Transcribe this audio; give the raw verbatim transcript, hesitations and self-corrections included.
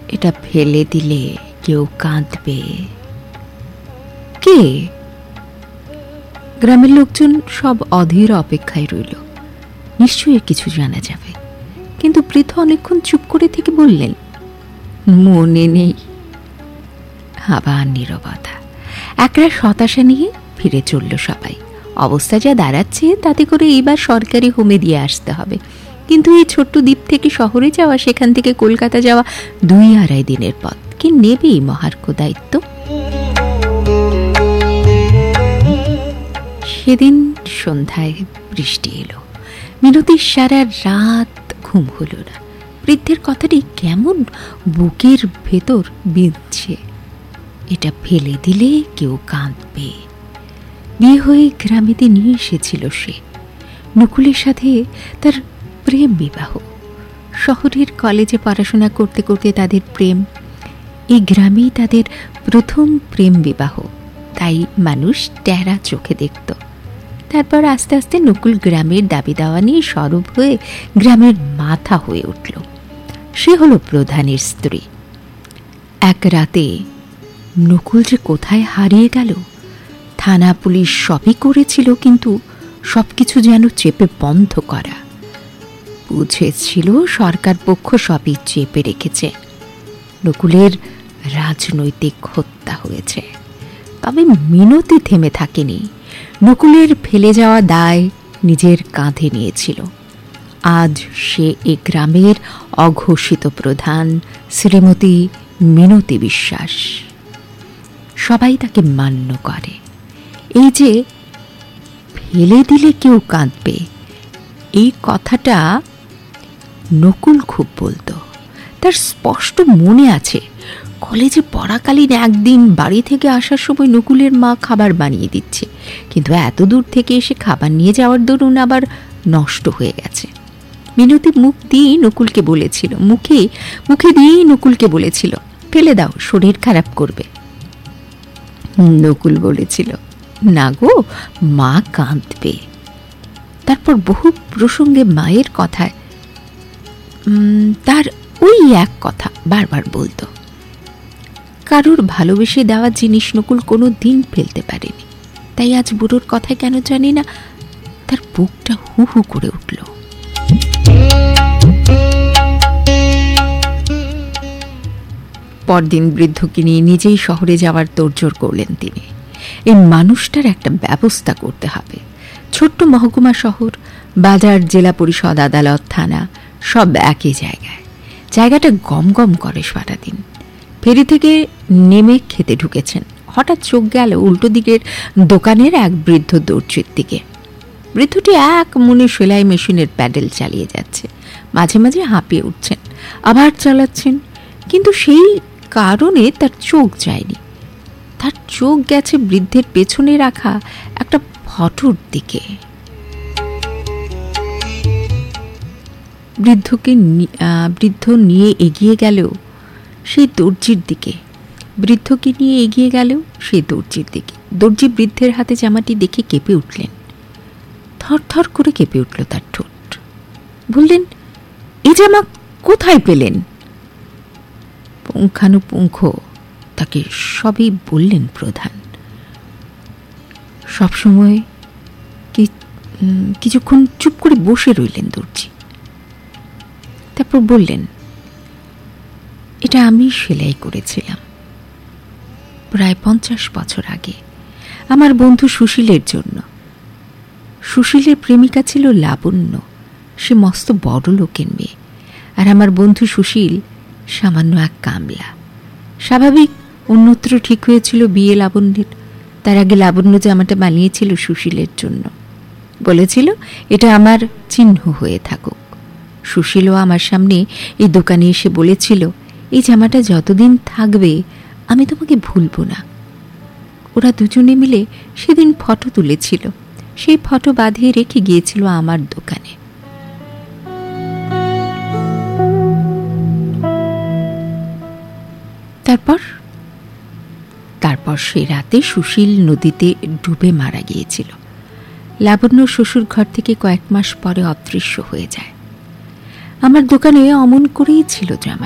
এটা ফেলে দিলে কেউ কাঁদবে। কে? গ্রামের লোকজন সব অধীর অপেক্ষায় রইল, নিশ্চয়ই কিছু জানা যাবে। কিন্তু বৃদ্ধ অনেকক্ষণ চুপ করে থেকে বললেন, মনে নেই। আবার নীরবতা। একরা হতাশা নিয়ে ফিরে চলল সবাই। অবস্থা যা দাঁড়াচ্ছে তাতে করে এইবার সরকারি হোমে দিয়ে আসতে হবে। কিন্তু এই ছোট্ট দ্বীপ থেকে শহরে যাওয়া, সেখান থেকে কলকাতা যাওয়া দুই আড়াই দিনের পথ। কি নেবে এই মহার্ঘ দায়িত্ব? সেদিন সন্ধ্যায় বৃষ্টি এলো। মিনতির সারা রাত ঘুম হলো না। বৃদ্ধের কথাটি কেমন বুকের ভেতর বিঁধছে। এটা ফেলে দিলে কেউ কাঁদবে। বিয়ে হয়ে গ্রামেতে নিয়ে এসেছিল সে। নকুলের সাথে তার প্রেম বিবাহ। শহরের কলেজে পড়াশোনা করতে করতে তাদের প্রেম। এই গ্রামেই তাদের প্রথম প্রেম বিবাহ, তাই মানুষ টেরা চোখে দেখত। তারপর আস্তে আস্তে নকুল গ্রামের দাবি দাওয়া নিয়ে সরব হয়ে গ্রামের মাথা হয়ে উঠল। সে হলো প্রধানের স্ত্রী। এক রাতে নকুল যে কোথায় হারিয়ে গেল। থানা পুলিশ সবই করেছিল, কিন্তু সবকিছু যেন চেপে বন্ধ করা। বুঝেছিল সরকার পক্ষ সবই চেপে রেখেছে। নকুলের রাজনৈতিক হত্যা হয়েছে। তবে মিনতি থেমে থাকেনি। নকুলের ফেলে যাওয়া দায় নিজের কাঁধে নিয়েছিল। আজ সে এ গ্রামের অঘোষিত প্রধান, শ্রীমতী মিনতি বিশ্বাস। সবাই তাকে মান্য করে। এই যে ফেলে দিলে কেউ কাঁদবে, এই কথাটা নকুল খুব বলতো। তার স্পষ্ট মনে আছে, কলেজে পড়াকালীন একদিন বাড়ি থেকে আসার সময় নকুলের মা খাবার বানিয়ে দিচ্ছে, কিন্তু এত দূর থেকে এসে খাবার নিয়ে যাওয়ার দরুন আবার নষ্ট হয়ে গেছে। মিনতি মুখ দিয়ে নকুলকে বলেছিল, মুখে মুখে দিয়েই নকুলকে বলেছিল, ফেলে দাও, শরীর খারাপ করবে। নকুল বলেছিল, না গো, মা কাঁদবে। তারপর বহু প্রসঙ্গে মায়ের কথায় তার ওই এক কথা বারবার বলতো। কারুর ভালোবেসে দেওয়া জিনিস নকুল কোনো দিন ফেলতে পারেনি। তাই আজ বুড়োর কথায় কেন জানি না তার বুকটা হু হু করে উঠল। পরদিন বৃদ্ধকে নিয়ে নিজেই শহরে যাওয়ার তোড়জোড় করলেন তিনি। এই মানুষটার একটা ব্যবস্থা করতে হবে। ছোট্ট মহকুমা শহর, বাজার, জেলা পরিষদ, আদালত, থানা সব একই জায়গায়। জায়গাটা গম গম করে সারাদিন। ফেরি থেকে নেমে খেতে ঢুকেছেন। হঠাৎ চোখ গেল উল্টো দিকের দোকানের এক বৃদ্ধ দর্জির দিকে। বৃদ্ধটি এক মনে সেলাই মেশিনের প্যাডেল চালিয়ে যাচ্ছে। মাঝে মাঝে হাঁপিয়ে উঠছেন, আবার চালাচ্ছেন, কিন্তু সেই কারণে তার চোখ যায়নি। তার চোখ গেছে বৃদ্ধের পেছনে রাখা একটা ফটোর দিকে। বৃদ্ধকে বৃদ্ধ নিয়ে এগিয়ে গেল সেই দর্জির দিকে। বৃদ্ধকে নিয়ে এগিয়ে গেল সেই দর্জির দিকে। দর্জি বৃদ্ধের হাতে জামাটি দেখে কেঁপে উঠলেন। থর থর করে কেঁপে উঠল তার ঠোঁট। বললেন, এই জামা কোথায় পেলেন? পুঙ্খানুপুঙ্খ তাকে সবই বললেন প্রধান। সবসময় কিছুক্ষণ চুপ করে বসে রইলেন দর্জি। তারপর বললেন, এটা আমি সেলাই করেছিলাম প্রায় পঞ্চাশ বছর আগে আমার বন্ধু সুশীলের জন্য। সুশীলের প্রেমিকা ছিল লাবণ্য। সে মস্ত বড় লোকের মেয়ে, আর আমার বন্ধু সুশীল সামান্য এক কামলা। স্বাভাবিক অন্যত্র ঠিক হয়েছিল বিয়ে লাবণ্যের। তার আগে লাবণ্য জামাটা বানিয়েছিল সুশীলের জন্য। বলেছিল এটা আমার চিহ্ন হয়ে থাকুক। সুশীলও আমার সামনে এই দোকানে এসে বলেছিল, এই জামাটা যতদিন থাকবে আমি তোমাকে ভুলবো না। ওরা দুজনে মিলে সেদিন ফটো তুলেছিল। সেই ফটো বাঁধিয়ে রেখে গিয়েছিল আমার দোকানে। তারপর তারপর সে রাতে সুশীল নদীতে ডুবে মারা গিয়েছিল। লাবণ্য শ্বশুর ঘর থেকে কয়েক মাস পরে অদৃশ্য হয়ে যায়। আমার দোকানে অমন করেই ছিল জামা।